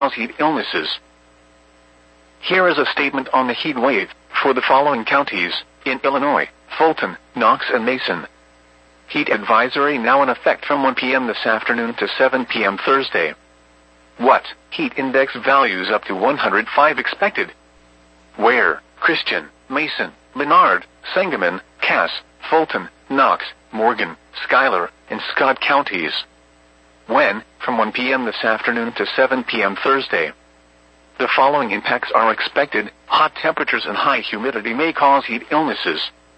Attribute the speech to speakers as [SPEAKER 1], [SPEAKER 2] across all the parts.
[SPEAKER 1] cause heat illnesses. Here is a statement on the heat wave for the following counties in Illinois: Fulton, Knox, and Mason. Heat advisory now in effect from 1 p.m. this afternoon to 7 p.m. Thursday. What? Heat index values up to 105 expected. Where? Christian, Mason, Menard, Sangamon, Cass, Fulton, Knox, Morgan, Schuyler, and Scott counties. When? From 1 p.m. this afternoon to 7 p.m. Thursday. The following impacts are expected: hot temperatures and high humidity may cause heat illnesses.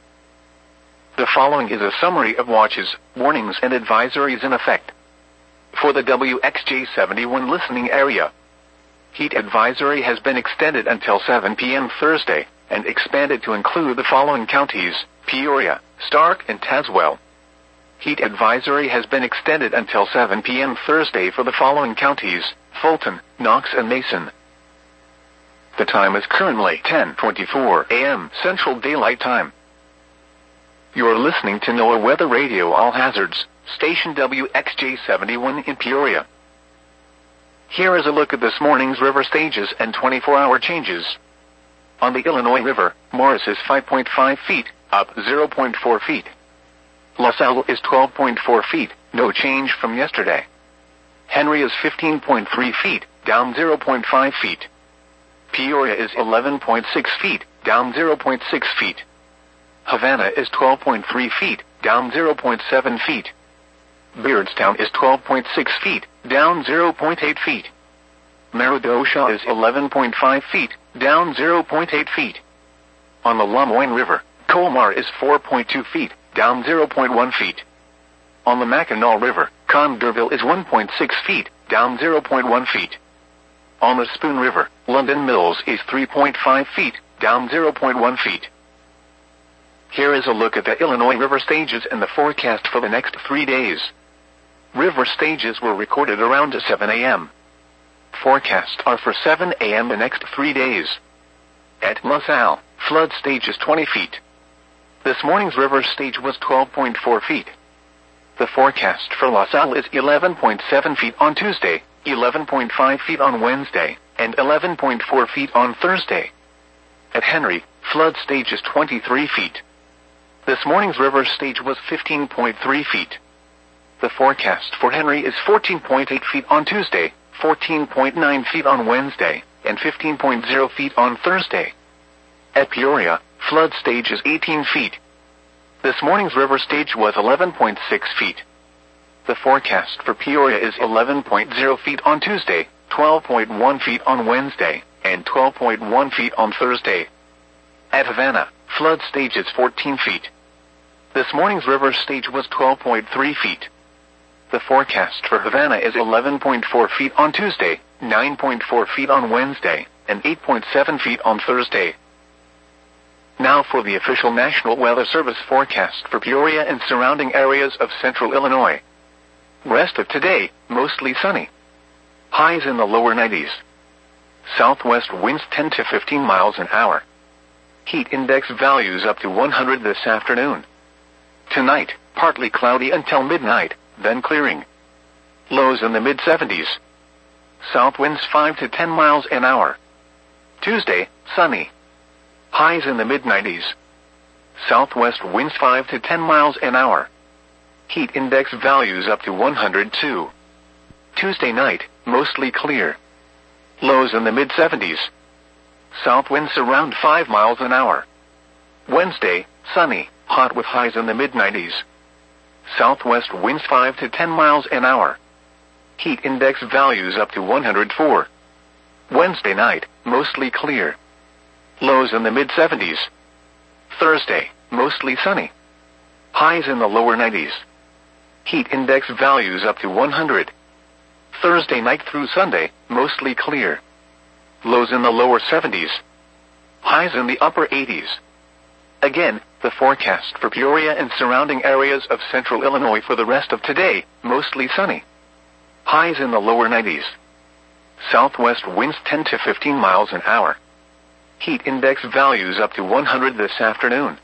[SPEAKER 1] The following is a summary of watches, warnings, and advisories in effect. For the WXJ71 listening area, heat advisory has been extended until 7 p.m. Thursday, and expanded to include the following counties: Peoria, Stark, and Tazewell. Heat advisory has been extended until 7 p.m. Thursday for the following counties: Fulton, Knox, and Mason. The time is currently 10:24 a.m. Central Daylight Time. You're listening to NOAA Weather Radio All Hazards, station WXJ71 in Peoria. Here is a look at this morning's river stages and 24-hour changes. On the Illinois River, Morris is 5.5 feet, up 0.4 feet. LaSalle is 12.4 feet, no change from yesterday. Henry is 15.3 feet, down 0.5 feet. Peoria is 11.6 feet, down 0.6 feet. Havana is 12.3 feet, down 0.7 feet. Beardstown is 12.6 feet, down 0.8 feet. Meridosha is 11.5 feet, down 0.8 feet. On the LeMoyne River, Colmar is 4.2 feet, down 0.1 feet. On the Mackinac River, Condorville is 1.6 feet, down 0.1 feet. On the Spoon River, London Mills is 3.5 feet, down 0.1 feet. Here is a look at the Illinois river stages and the forecast for the next 3 days. River stages were recorded around 7 a.m. Forecasts are for 7 a.m. the next 3 days. At LaSalle, flood stage is 20 feet. This morning's river stage was 12.4 feet. The forecast for LaSalle is 11.7 feet on Tuesday, 11.5 feet on Wednesday, and 11.4 feet on Thursday. At Henry, flood stage is 23 feet. This morning's river stage was 15.3 feet. The forecast for Henry is 14.8 feet on Tuesday, 14.9 feet on Wednesday, and 15.0 feet on Thursday. At Peoria, flood stage is 18 feet. This morning's river stage was 11.6 feet. The forecast for Peoria is 11.0 feet on Tuesday, 12.1 feet on Wednesday, and 12.1 feet on Thursday. At Havana, flood stage is 14 feet. This morning's river stage was 12.3 feet. The forecast for Havana is 11.4 feet on Tuesday, 9.4 feet on Wednesday, and 8.7 feet on Thursday. Now for the official National Weather Service forecast for Peoria and surrounding areas of central Illinois. Rest of today, mostly sunny. Highs in the lower 90s. Southwest winds 10 to 15 miles an hour. Heat index values up to 100 this afternoon. Tonight, partly cloudy until midnight, then clearing. Lows in the mid-70s. South winds 5 to 10 miles an hour. Tuesday, sunny. Highs in the mid-90s. Southwest winds 5 to 10 miles an hour. Heat index values up to 102. Tuesday night, mostly clear. Lows in the mid-70s. South winds around 5 miles an hour. Wednesday, sunny, hot with highs in the mid-90s. Southwest winds 5 to 10 miles an hour. Heat index values up to 104. Wednesday night, mostly clear. Lows in the mid-70s. Thursday, mostly sunny. Highs in the lower 90s. Heat index values up to 100. Thursday night through Sunday, mostly clear. Lows in the lower 70s. Highs in the upper 80s. Again, the forecast for Peoria and surrounding areas of central Illinois for the rest of today, mostly sunny. Highs in the lower 90s. Southwest winds 10 to 15 miles an hour. Heat index values up to 100 this afternoon.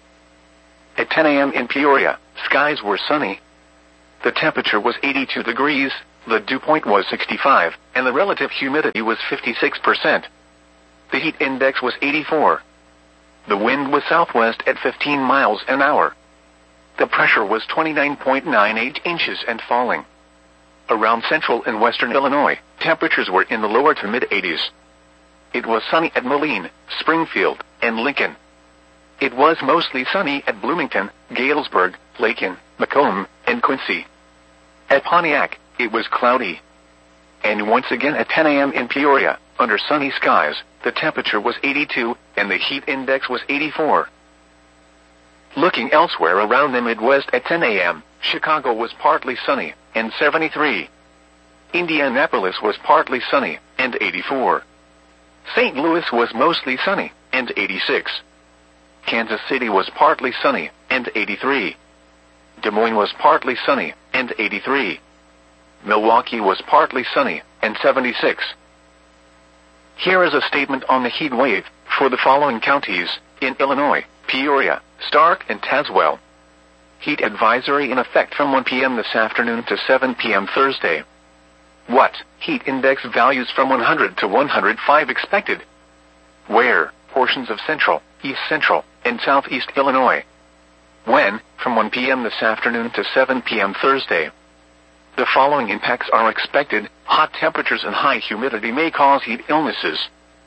[SPEAKER 1] At 10 a.m. in Peoria, skies were sunny. The temperature was 82 degrees, the dew point was 65, and the relative humidity was 56%. The heat index was 84. The wind was southwest at 15 miles an hour. The pressure was 29.98 inches and falling. Around central and western Illinois, temperatures were in the lower to mid-80s. It was sunny at Moline, Springfield, and Lincoln. It was mostly sunny at Bloomington, Galesburg, Lakin, Macomb, and Quincy. At Pontiac, it was cloudy. And once again at 10 a.m. in Peoria, under sunny skies, the temperature was 82, and the heat index was 84. Looking elsewhere around the Midwest at 10 a.m., Chicago was partly sunny, and 73. Indianapolis was partly sunny, and 84. St. Louis was mostly sunny, and 86. Kansas City was partly sunny, and 83. Des Moines was partly sunny, and 83. Milwaukee was partly sunny, and 76. Here is a statement on the heat wave for the following counties in Illinois: Peoria, Stark, and Tazewell. Heat advisory in effect from 1 p.m. this afternoon to 7 p.m. Thursday. What? Heat index values from 100 to 105 expected. Where? Portions of central, east central, and southeast Illinois. When? From 1 p.m. this afternoon to 7 p.m. Thursday. The following impacts are expected. Hot temperatures and high humidity may cause heat illnesses.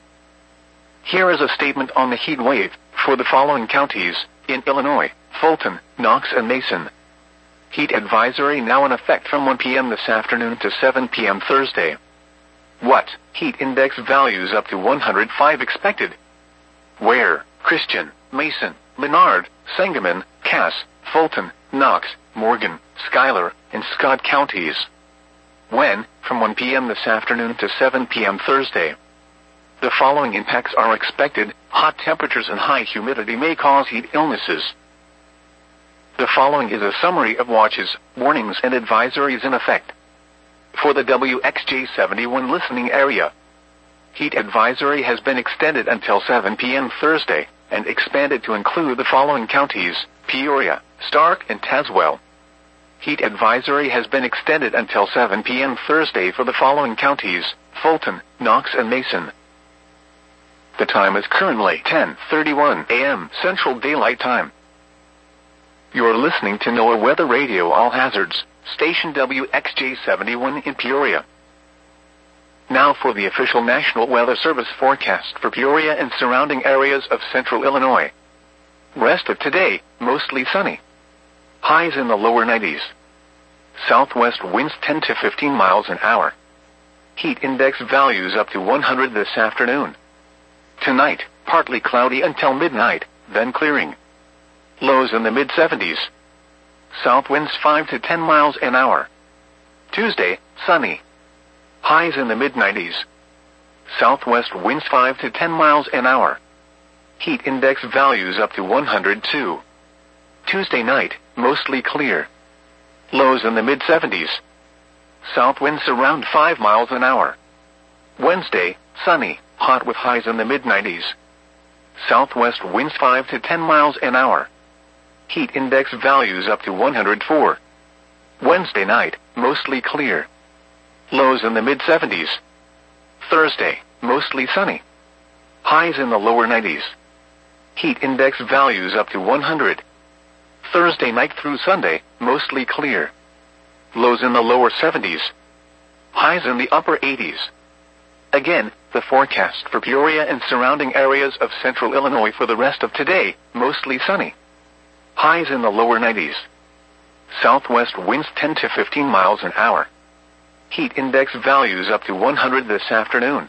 [SPEAKER 1] Here is a statement on the heat wave for the following counties in Illinois: Fulton, Knox, and Mason. Heat advisory now in effect from 1 p.m. this afternoon to 7 p.m. Thursday. What? Heat index values up to 105 expected. Where? Christian, Mason, Menard, Sangamon, Cass, Fulton, Knox, Morgan, Schuyler, and Scott counties. When? From 1 p.m. this afternoon to 7 p.m. Thursday. The following impacts are expected. Hot temperatures and high humidity may cause heat illnesses. The following is a summary of watches, warnings, and advisories in effect. For the WXJ71 listening area, heat advisory has been extended until 7 p.m. Thursday, and expanded to include the following counties: Peoria, Stark, and Tazewell. Heat advisory has been extended until 7 p.m. Thursday for the following counties: Fulton, Knox, and Mason. The time is currently 10:31 a.m. Central Daylight Time. You're listening to NOAA Weather Radio All Hazards, station WXJ71 in Peoria. Now for the official National Weather Service forecast for Peoria and surrounding areas of central Illinois. Rest of today, mostly sunny. Highs in the lower 90s. Southwest winds 10 to 15 miles an hour. Heat index values up to 100 this afternoon. Tonight, partly cloudy until midnight, then clearing. Lows in the mid-70s. South winds 5 to 10 miles an hour. Tuesday, sunny. Highs in the mid-90s. Southwest winds 5 to 10 miles an hour. Heat index values up to 102. Tuesday night, mostly clear. Lows in the mid-70s. South winds around 5 miles an hour. Wednesday, sunny, hot with highs in the mid-90s. Southwest winds 5 to 10 miles an hour. Heat index values up to 104. Wednesday night, mostly clear. Lows in the mid-70s. Thursday, mostly sunny. Highs in the lower 90s. Heat index values up to 100. Thursday night through Sunday, mostly clear. Lows in the lower 70s. Highs in the upper 80s. Again, the forecast for Peoria and surrounding areas of central Illinois for the rest of today, mostly sunny. Highs in the lower 90s. Southwest winds 10 to 15 miles an hour. Heat index values up to 100 this afternoon.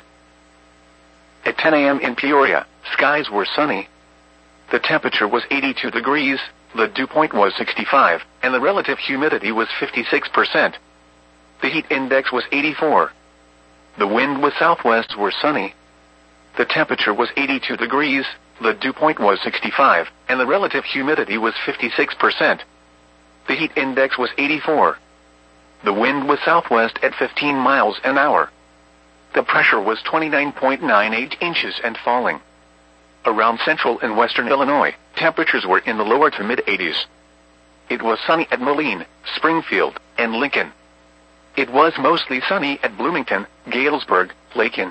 [SPEAKER 1] At 10 a.m. in Peoria, skies were sunny. The temperature was 82 degrees, the dew point was 65, and the relative humidity was 56%. The heat index was 84. The wind was southwest were sunny. The temperature was 82 degrees, the dew point was 65, and the relative humidity was 56%. The heat index was 84. The wind was southwest at 15 miles an hour. The pressure was 29.98 inches and falling. Around central and western Illinois, temperatures were in the lower to mid-80s. It was sunny at Moline, Springfield, and Lincoln. It was mostly sunny at Bloomington, Galesburg, Lakin,